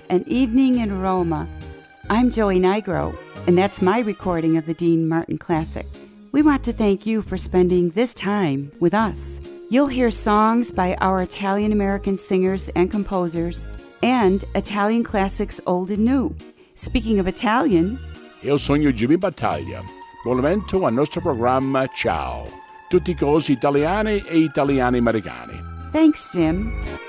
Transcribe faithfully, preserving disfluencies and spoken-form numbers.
An Evening in Roma. I'm Joey Nigro, and that's my recording of the Dean Martin Classic. We want to thank you for spending this time with us. You'll hear songs by our Italian-American singers and composers, and Italian classics old and new. Speaking of Italian, io sono Jimmy Battaglia. Buon evento al nostro programma Ciao. Tutti cose italiane e italiani americani. Thanks, Jim.